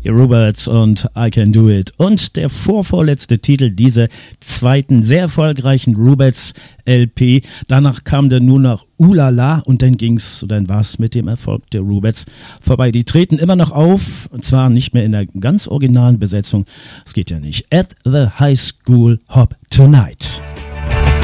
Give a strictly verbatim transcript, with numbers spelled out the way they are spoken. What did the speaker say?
Roberts und I Can Do It. Und der vorvorletzte Titel dieser zweiten sehr erfolgreichen Roberts L P. Danach kam dann nur noch Ulala und dann ging's, dann war's mit dem Erfolg der Roberts vorbei. Die treten immer noch auf, und zwar nicht mehr in der ganz originalen Besetzung. Es geht ja nicht. At the High School Hop Tonight.